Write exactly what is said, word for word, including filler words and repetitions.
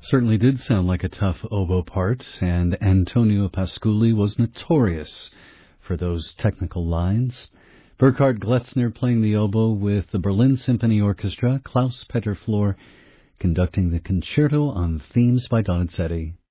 Certainly did sound like a tough oboe part, and Antonio Pasculli was notorious for those technical lines. Burkhard Gletzner playing the oboe with the Berlin Symphony Orchestra, Klaus Peter Flor conducting the concerto on themes by Donizetti.